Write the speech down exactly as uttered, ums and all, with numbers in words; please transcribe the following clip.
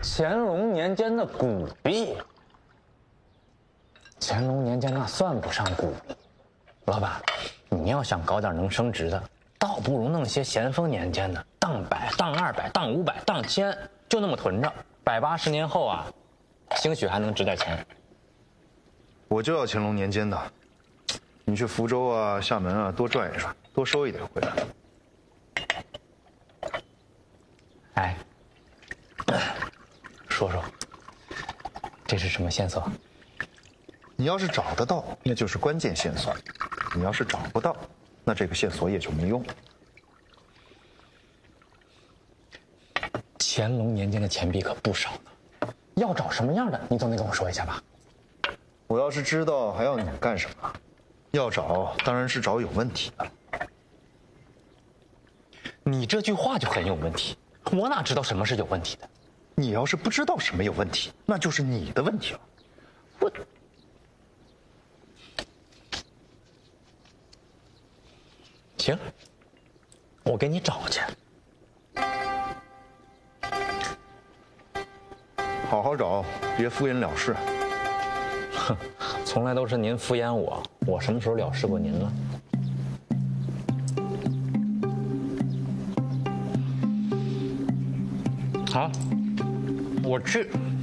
乾隆年间的古币。乾隆年间那算不上古币。老板，你要想搞点能升值的，倒不如弄些咸丰年间的，当百、当二百、当五百、当千，就那么囤着，百八十年后啊，兴许还能值点钱。 我就要乾隆年间的，你去福州啊、厦门啊多转一转，多收一点回来。 哎，说说，这是什么线索？ 你要是找得到，那就是关键线索；你要是找不到，那这个线索也就没用。 乾隆年间的钱币可不少呢，要找什么样的，你总得跟我说一下吧。 我要是知道，还要你干什么？要找当然是找有问题的。 你这句话就很有问题，我哪知道什么是有问题的？ 你要是不知道什么有问题，那就是你的问题了。 我。行，我给你找去。 好好找，别敷衍了事。 哼，从来都是您敷衍我，我什么时候了事过您了？好，我去。